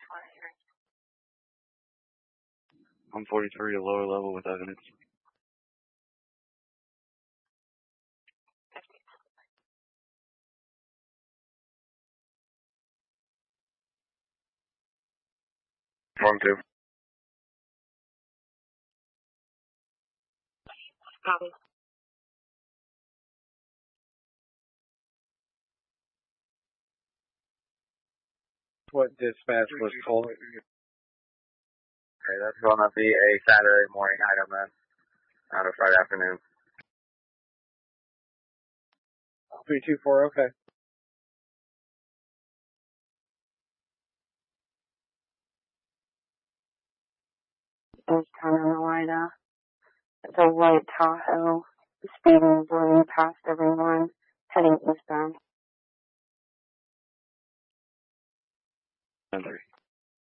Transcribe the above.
I'm 43, a lower level with evidence. Form 2. Copy. What dispatch was told. Okay, that's going to be a Saturday morning item then, not a Friday afternoon. 324, okay. East Carolina. It's a white Tahoe. Speeding blue past everyone, heading eastbound. 10-3.